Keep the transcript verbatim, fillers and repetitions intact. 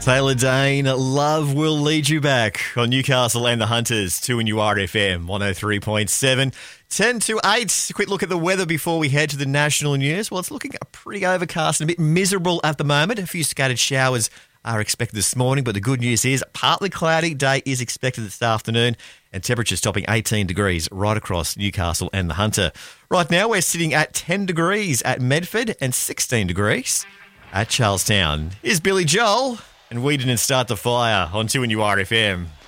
Taylor Dane, Love Will Lead You Back on Newcastle and the Hunters, two in U R F M, one oh three point seven. ten to eight, a quick look at the weather before we head to the national news. Well, it's looking pretty overcast and a bit miserable at the moment. A few scattered showers are expected this morning, but the good news is partly cloudy day is expected this afternoon and temperatures topping eighteen degrees right across Newcastle and the Hunter. Right now, we're sitting at ten degrees at Medford and sixteen degrees at Charlestown. Here's Billy Joel. And we didn't start the fire on two in U R F M.